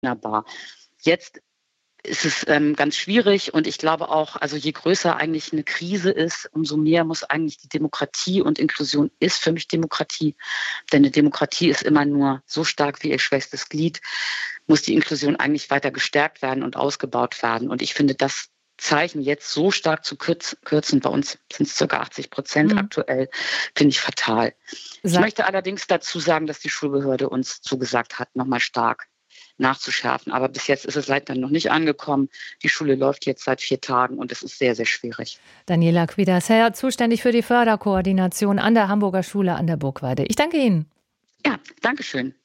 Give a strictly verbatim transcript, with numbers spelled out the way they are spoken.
wunderbar. Jetzt ist es ähm, ganz schwierig und ich glaube auch, also je größer eigentlich eine Krise ist, umso mehr muss eigentlich die Demokratie und Inklusion ist für mich Demokratie. Denn eine Demokratie ist immer nur so stark wie ihr schwächstes Glied, muss die Inklusion eigentlich weiter gestärkt werden und ausgebaut werden. Und ich finde, das Zeichen jetzt so stark zu kürzen, bei uns sind es ca. achtzig Prozent Mhm. aktuell, finde ich fatal. Ich Sa- möchte allerdings dazu sagen, dass die Schulbehörde uns zugesagt hat, nochmal stark nachzuschärfen. Aber bis jetzt ist es leider noch nicht angekommen. Die Schule läuft jetzt seit vier Tagen und es ist sehr, sehr schwierig. Daniela Quidas-Herr, zuständig für die Förderkoordination an der Hamburger Schule an der Burgweide. Ich danke Ihnen. Ja, danke schön.